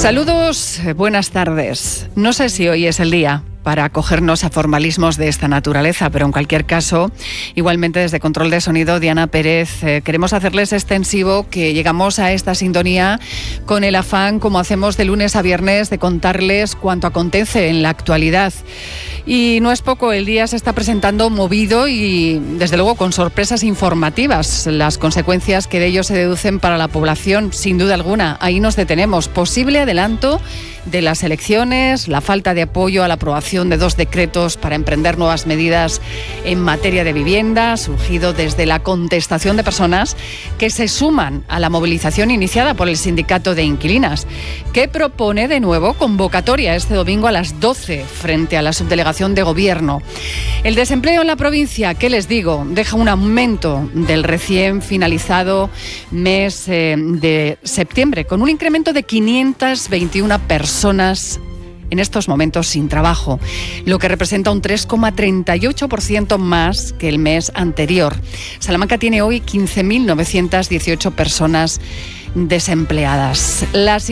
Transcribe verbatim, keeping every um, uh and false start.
Saludos, buenas tardes. No sé si hoy es el día para acogernos a formalismos de esta naturaleza, pero en cualquier caso, igualmente desde Control de Sonido, Diana Pérez, eh, queremos hacerles extensivo que llegamos a esta sintonía con el afán, como hacemos de lunes a viernes, de contarles cuanto acontece en la actualidad. Y no es poco, el día se está presentando movido y, desde luego, con sorpresas informativas. Las consecuencias que de ello se deducen para la población, sin duda alguna. Ahí nos detenemos. Posible adelanto de las elecciones, la falta de apoyo a la aprobación de dos decretos para emprender nuevas medidas en materia de vivienda, surgido desde la contestación de personas que se suman a la movilización iniciada por el sindicato de inquilinas, que propone de nuevo convocatoria este domingo a las doce frente a la subdelegación de gobierno. El desempleo en la provincia, ¿qué les digo? Deja un aumento del recién finalizado mes eh, de septiembre, con un incremento de quinientas veintiuna personas en estos momentos sin trabajo, lo que representa un tres coma treinta y ocho por ciento más que el mes anterior. Salamanca tiene hoy quince mil novecientas dieciocho personas desempleadas. Las